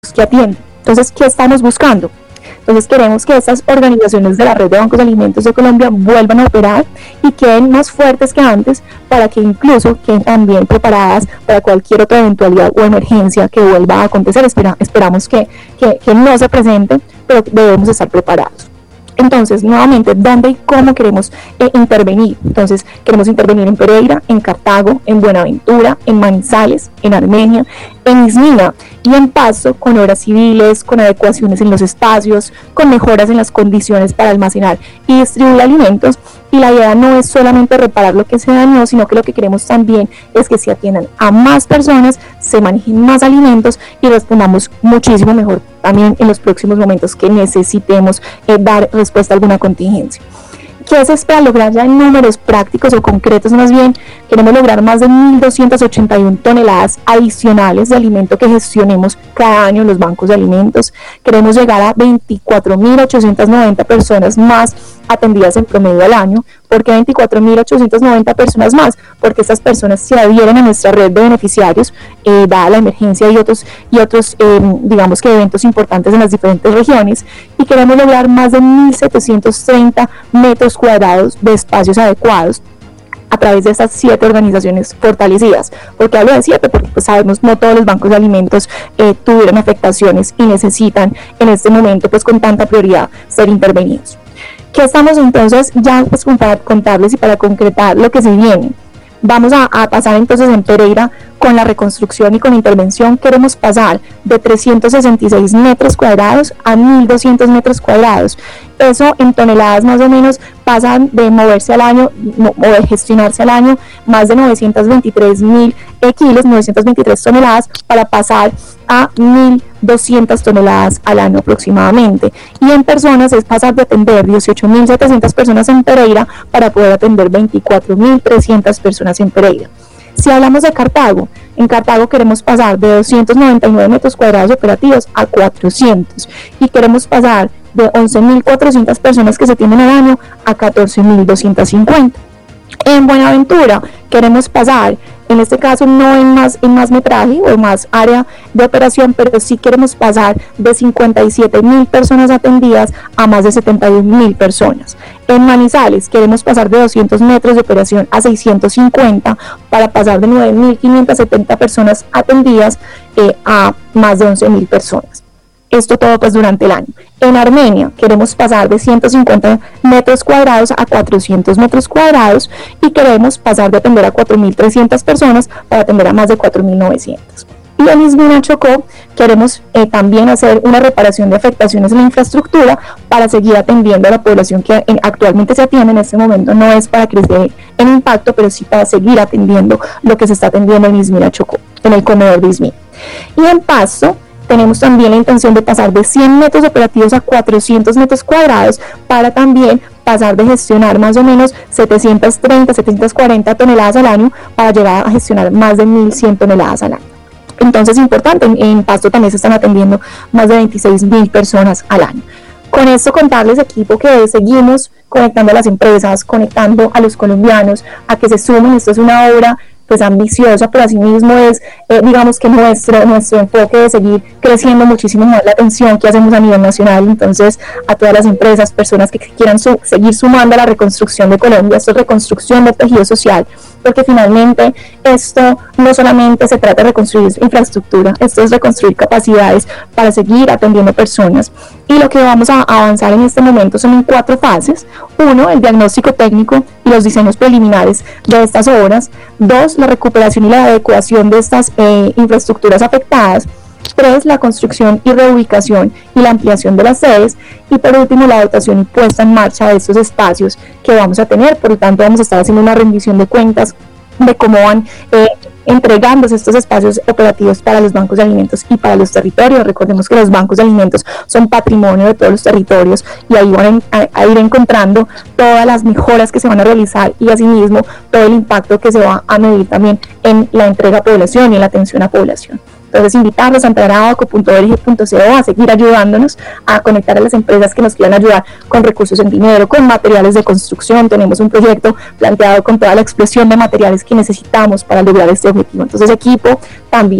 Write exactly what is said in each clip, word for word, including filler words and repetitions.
que atienden. Entonces, ¿qué estamos buscando? Entonces queremos que estas organizaciones de la Red de Bancos de Alimentos de Colombia vuelvan a operar y queden más fuertes que antes, para que incluso queden también preparadas para cualquier otra eventualidad o emergencia que vuelva a acontecer. Espera, esperamos que, que, que no se presente, pero debemos estar preparados. Entonces, nuevamente, ¿dónde y cómo queremos eh, intervenir? Entonces, queremos intervenir en Pereira, en Cartago, en Buenaventura, en Manizales, en Armenia, en Ismina y en Pasto, con obras civiles, con adecuaciones en los espacios, con mejoras en las condiciones para almacenar y distribuir alimentos. Y la idea no es solamente reparar lo que se dañó, sino que lo que queremos también es que se atiendan a más personas, se manejen más alimentos y respondamos muchísimo mejor también en los próximos momentos que necesitemos eh, dar respuesta a alguna contingencia. ¿Qué se espera lograr ya en números prácticos o concretos? Más bien, queremos lograr más de mil doscientas ochenta y una toneladas adicionales de alimento que gestionemos cada año en los bancos de alimentos. Queremos llegar a veinticuatro mil ochocientas noventa personas más atendidas en promedio al año. ¿Por qué veinticuatro mil ochocientas noventa personas más? Porque estas personas se adhieren a nuestra red de beneficiarios, eh, dada la emergencia y otros, y otros eh, digamos que eventos importantes en las diferentes regiones, y queremos lograr más de mil setecientos treinta metros cuadrados de espacios adecuados a través de estas siete organizaciones fortalecidas. ¿Por qué hablo de siete? Porque pues sabemos no todos los bancos de alimentos eh, tuvieron afectaciones y necesitan en este momento pues con tanta prioridad ser intervenidos. ¿Qué estamos entonces ya pues para contarles y para concretar lo que se viene? Vamos a, a pasar entonces en Pereira con la reconstrucción y con la intervención. Queremos pasar de trescientos sesenta y seis metros cuadrados a mil doscientos metros cuadrados. Eso en toneladas más o menos pasan de moverse al año o de gestionarse al año más de novecientos veintitrés mil kilos, novecientos veintitrés toneladas, para pasar a mil doscientas toneladas al año aproximadamente. Y en personas es pasar de atender dieciocho mil setecientas personas en Pereira para poder atender veinticuatro mil trescientas personas en Pereira. Si hablamos de Cartago, en Cartago queremos pasar de doscientos noventa y nueve metros cuadrados operativos a cuatrocientos, y queremos pasar de once mil cuatrocientas personas que se tienen al año a catorce mil doscientos cincuenta. En Buenaventura queremos pasar, en este caso no en más, en más metraje o en más área de operación, pero sí queremos pasar de cincuenta y siete mil personas atendidas a más de setenta y un mil personas. En Manizales queremos pasar de doscientos metros de operación a seiscientos cincuenta, para pasar de nueve mil quinientas setenta personas atendidas eh, a más de once mil personas. Esto todo pues durante el año. En Armenia queremos pasar de ciento cincuenta metros cuadrados a cuatrocientos metros cuadrados, y queremos pasar de atender a cuatro mil trescientas personas para atender a más de cuatro mil novecientas. Y en Ismina, Chocó, queremos eh, también hacer una reparación de afectaciones en la infraestructura para seguir atendiendo a la población que en, actualmente se atiende. En este momento no es para crecer en impacto, pero sí para seguir atendiendo lo que se está atendiendo en Ismina, Chocó, en el comedor de Ismina. Y en Pasto tenemos también la intención de pasar de cien metros operativos a cuatrocientos metros cuadrados, para también pasar de gestionar más o menos setecientas treinta, setecientas cuarenta toneladas al año para llegar a gestionar más de mil cien toneladas al año. Entonces, importante, en, en Pasto también se están atendiendo más de veintiséis mil personas al año. Con esto contarles, equipo, que seguimos conectando a las empresas, conectando a los colombianos a que se sumen. Esto es una obra pues ambiciosa, pero asimismo es, eh, digamos que nuestro, nuestro enfoque de seguir creciendo muchísimo más la atención que hacemos a nivel nacional. Entonces, a todas las empresas, personas que quieran su, seguir sumando a la reconstrucción de Colombia, esto es reconstrucción del tejido social, porque finalmente esto no solamente se trata de reconstruir infraestructura, esto es reconstruir capacidades para seguir atendiendo personas. Y lo que vamos a avanzar en este momento son en cuatro fases. Uno, el diagnóstico técnico y los diseños preliminares de estas obras. Dos, la recuperación y la adecuación de estas eh, infraestructuras afectadas. Tres, la construcción y reubicación y la ampliación de las sedes. Y por último, la dotación y puesta en marcha de estos espacios que vamos a tener. Por lo tanto, vamos a estar haciendo una rendición de cuentas de cómo van eh, entregándose estos espacios operativos para los bancos de alimentos y para los territorios. Recordemos que los bancos de alimentos son patrimonio de todos los territorios, y ahí van a, a ir encontrando todas las mejoras que se van a realizar, y asimismo todo el impacto que se va a medir también en la entrega a población y en la atención a población. Entonces, invitarlos a entrar a abaco punto org punto co a seguir ayudándonos a conectar a las empresas que nos quieran ayudar con recursos en dinero, con materiales de construcción. Tenemos un proyecto planteado con toda la explosión de materiales que necesitamos para lograr este objetivo. Entonces, equipo, también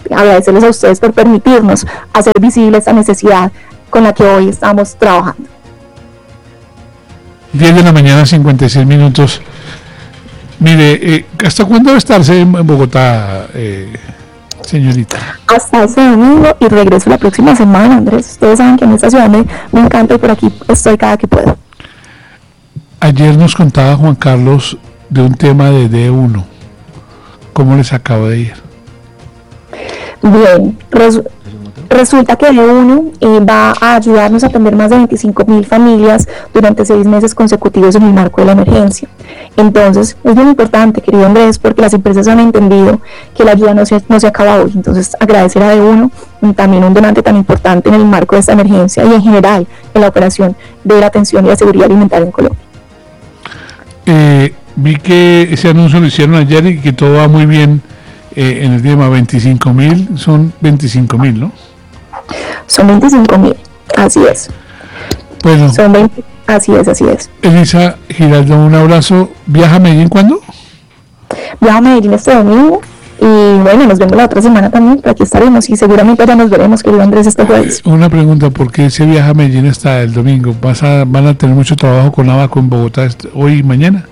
agradecerles a ustedes por permitirnos hacer visible esta necesidad con la que hoy estamos trabajando. diez de la mañana, cincuenta y seis minutos. Mire, eh, ¿hasta cuándo va a estarse en Bogotá, eh, señorita? Hasta ese domingo y regreso la próxima semana, Andrés. Ustedes saben que en esta ciudad me, me encanta y por aquí estoy cada que puedo. Ayer nos contaba Juan Carlos de un tema de D uno. ¿Cómo les acabo de ir? Bien, res, resulta que D uno eh, va a ayudarnos a atender más de veinticinco mil familias durante seis meses consecutivos en el marco de la emergencia. Entonces, es muy importante, querido Andrés, porque las empresas han entendido que la ayuda no se, no se acaba hoy. Entonces, agradecer a D uno, también un donante tan importante en el marco de esta emergencia y en general en la operación de la atención y la seguridad alimentaria en Colombia. Eh, vi que ese anuncio lo hicieron ayer y que todo va muy bien eh, en el tema. Veinticinco mil, son veinticinco mil, ¿no? Son veinticinco mil, así es. Bueno, son veinte, así es, así es. Elisa Giraldo, un abrazo. ¿Viaja a Medellín cuándo? Viajo a Medellín este domingo y bueno, nos vemos la otra semana también, por aquí estaremos y seguramente ya nos veremos, querido Andrés, este jueves. Una pregunta, ¿por qué se viaja a Medellín hasta el domingo? ¿Vas a, ¿Van a tener mucho trabajo con Abaco en Bogotá este, hoy y mañana?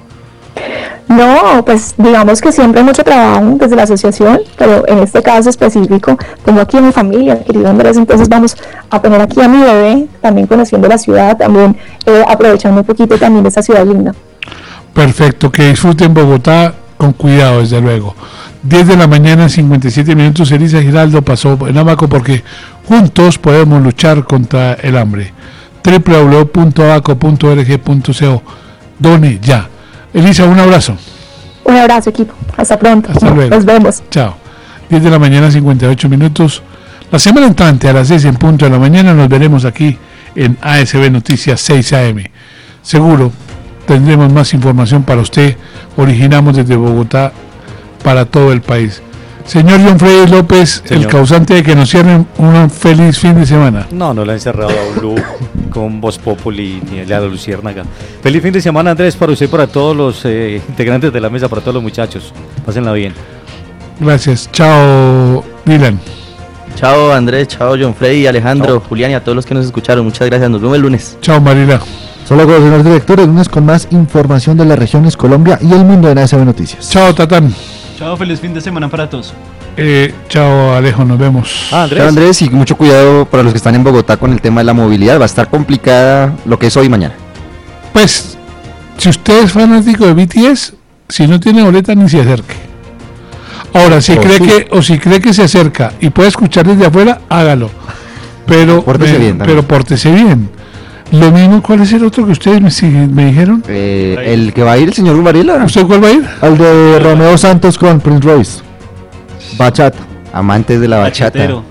No, pues digamos que siempre hay mucho trabajo desde la asociación, pero en este caso específico tengo aquí a mi familia, querido Andrés, entonces vamos a poner aquí a mi bebé, también conociendo la ciudad, también eh, aprovechando un poquito también de esta ciudad linda. Perfecto, que disfruten Bogotá con cuidado, desde luego. diez de la mañana, cincuenta y siete minutos. Elisa Giraldo pasó en Abaco porque juntos podemos luchar contra el hambre. doble u doble u doble u punto abaco punto org punto co. Done ya. Elisa, un abrazo. Un abrazo, equipo. Hasta pronto. Hasta luego. Nos vemos. Chao. diez de la mañana, cincuenta y ocho minutos. La semana entrante, a las seis en punto de la mañana, nos veremos aquí en A S B Noticias seis A M. Seguro tendremos más información para usted. Originamos desde Bogotá para todo el país. Señor John Freddy López, Señor. El causante de que nos cierren un feliz fin de semana. No, no la han cerrado a Blue con Voz Populi ni a la Luciérnaga. Feliz fin de semana, Andrés, para usted y para todos los eh, integrantes de la mesa, para todos los muchachos. Pásenla bien. Gracias. Chao, Dylan. Chao, Andrés. Chao, John Freddy, Alejandro, chao. Julián y a todos los que nos escucharon. Muchas gracias. Nos vemos el lunes. Chao, Marila. Solo con los señores directores, el lunes con más información de las regiones Colombia y el mundo en A S B Noticias. Chao, Tatán. Chao, feliz fin de semana para todos. Eh, chao, Alejo, nos vemos. Ah, Andrés. Chao, Andrés, y mucho cuidado para los que están en Bogotá con el tema de la movilidad. Va a estar complicada lo que es hoy y mañana. Pues, si usted es fanático de B T S, si no tiene boleta ni se acerque. Ahora, si oh, cree sí. que o si cree que se acerca y puede escuchar desde afuera, hágalo. Pero pórtese eh, bien, pero pórtese bien. Lo mismo, ¿cuál es el otro que ustedes me, me dijeron? Eh, el que va a ir, el señor Varela. ¿Usted cuál va a ir? Al de Romeo Santos con Prince Royce. Bachata. Amantes de la bachata. Bachatero.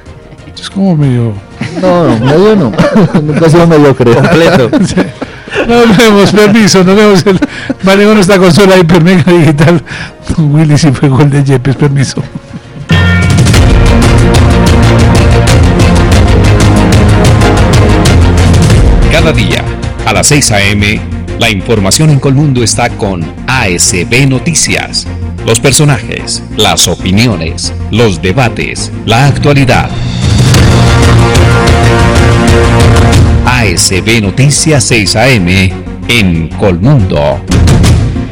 Es como medio... No, no, medio no. Nunca ha sido medio, creo. Completo. Nos vemos, permiso, nos vemos. El manejo nuestra consola hipermega digital. Willy, si fue gol de Yepes, permiso. Cada día, a las seis a eme, la información en Colmundo está con A S B Noticias. Los personajes, las opiniones, los debates, la actualidad. A S B Noticias seis a eme en Colmundo.